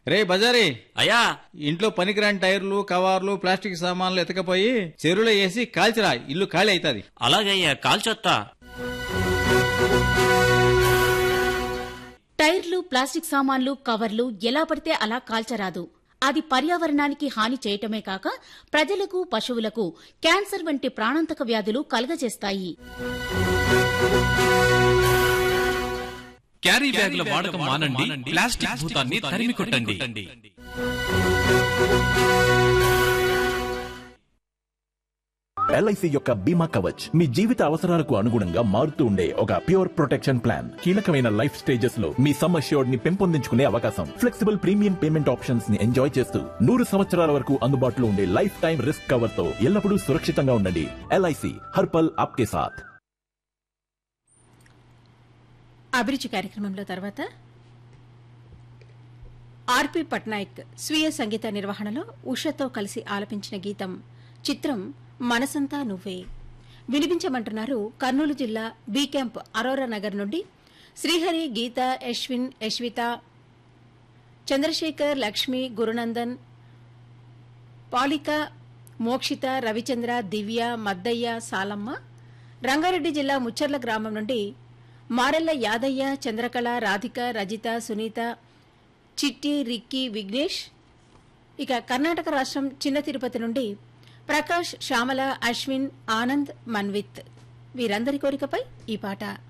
రే బజారీ, అయ్యా ఇంట్లో పనికిరాని టైర్లు, కవర్లు, ప్లాస్టిక్ సామాన్లు ఎతకపోయి చెరువులో వేసి కాల్చిరా, ఇల్లు ఖాళీ అవుతుంది. అలాగయ్యా, కాల్చొత్తా. టైర్లు, ప్లాస్టిక్ సామాన్లు, కవర్లు ఎలా పడితే అలా కాల్చరాదు. అది పర్యావరణానికి హాని చేయటమే కాక ప్రజలకు, పశువులకు క్యాన్సర్ వంటి ప్రాణాంతక వ్యాధులు కలుగజేస్తాయి. క్యారీ బ్యాగుల వాడకం మానండి. ప్లాస్టిక్ భూతాన్ని తరిమి కొట్టండి. ఎల్ఐసి యొక్క బీమా కవచ్ మీ జీవిత అవసరాలకు అనుగుణంగా మారుతూ ఉండే ఒక ప్యూర్ ప్రొటెక్షన్ ప్లాన్. కీలకమైన లైఫ్ స్టేజెస్ లో మీ సమ్ అష్యూర్డ్ ని పెంపొందించుకునే అవకాశం, ఫ్లెక్సిబుల్ ప్రీమియం పేమెంట్ ఆప్షన్స్ ని ఎంజాయ్ చేస్తూ 100 సంవత్సరాల వరకు అందుబాటులో ఉండే లైఫ్ టైం రిస్క్ కవర్ తో ఎల్లప్పుడూ సురక్షితంగా ఉండండి. ఎల్ఐసి హర్పల్ ఆప్కే సాథ్. అభిరుచి కార్యక్రమంలో తర్వాత ఆర్పి పట్నాయక్ స్వీయ సంగీత నిర్వహణలో ఉషతో కలిసి ఆలపించిన గీతం. చిత్రం మనసంతా నువ్వే. వినిపించమంటున్నారు కర్నూలు జిల్లా బి క్యాంప్ అరోరా నగర్ నుండి శ్రీహరి, గీత, యశ్విన్, యశ్విత, చంద్రశేఖర్, లక్ష్మి, గురునందన్, పాలిక, మోక్షిత, రవిచంద్ర, దివ్య, మద్దయ్య, సాలమ్మ. రంగారెడ్డి జిల్లా ముచ్చర్ల గ్రామం నుండి మారెల్ల యాదయ్య, చంద్రకళ, రాధిక, రజిత, సునీత, చిట్టి, రిక్కీ, విఘ్నేష్. ఇక కర్ణాటక రాష్ట్రం చిన్న తిరుపతి నుండి ప్రకాష్, శ్యామల, అశ్విన్, ఆనంద్, మన్విత్. వీరందరి కోరికపై ఈ పాట.